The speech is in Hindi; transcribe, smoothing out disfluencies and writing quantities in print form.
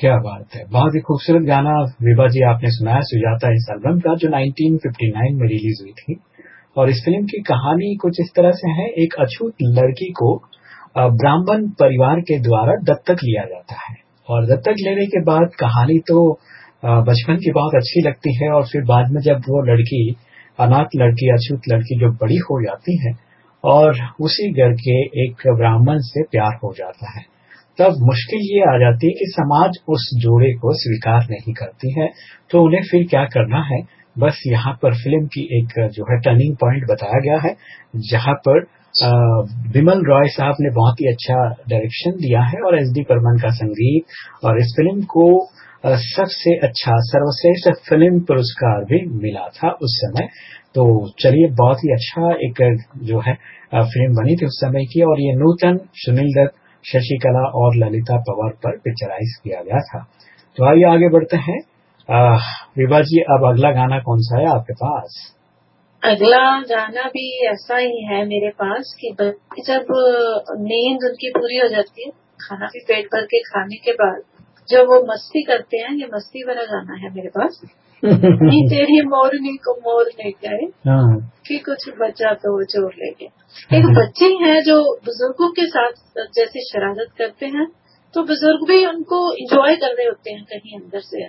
क्या बात है, बहुत ही खूबसूरत गाना विभा जी आपने सुनाया सुजाता इस एल्बम का, जो 1959 में रिलीज हुई थी। और इस फिल्म की कहानी कुछ इस तरह से है, एक अछूत लड़की को ब्राह्मण परिवार के द्वारा दत्तक लिया जाता है, और दत्तक लेने के बाद कहानी तो बचपन की बहुत अच्छी लगती है, और फिर बाद में जब वो लड़की, अनाथ लड़की, अछूत लड़की जो बड़ी हो जाती है और उसी घर के एक ब्राह्मण से प्यार हो जाता है, तब मुश्किल ये आ जाती है कि समाज उस जोड़े को स्वीकार नहीं करती है, तो उन्हें फिर क्या करना है। बस यहाँ पर फिल्म की एक जो है टर्निंग पॉइंट बताया गया है, जहाँ पर विमल रॉय साहब ने बहुत ही अच्छा डायरेक्शन दिया है, और एस डी बर्मन का संगीत, और इस फिल्म को सबसे अच्छा सर्वश्रेष्ठ फिल्म पुरस्कार भी मिला था उस समय। तो चलिए, बहुत ही अच्छा एक जो है फिल्म बनी थी उस समय की, और ये नूतन, सुनील दत्त, शशिकला और ललिता पवार पर पिक्चराइज किया गया था। तो आइए आगे बढ़ते हैं। विभा जी, अब अगला गाना कौन सा है आपके पास? अगला गाना भी ऐसा ही है मेरे पास कि जब नींद उनकी पूरी हो जाती है, खाना भी पेट भर के खाने के बाद जब वो मस्ती करते हैं, ये मस्ती वाला गाना है मेरे पास। नहीं तेरी मोरनी को मोर ले गए कि कुछ बचा तो वो चोर ले गए। एक बच्चे हैं जो बुजुर्गों के साथ जैसे शरारत करते हैं, तो बुजुर्ग भी उनको एंजॉय कर रहे होते हैं कहीं अंदर से।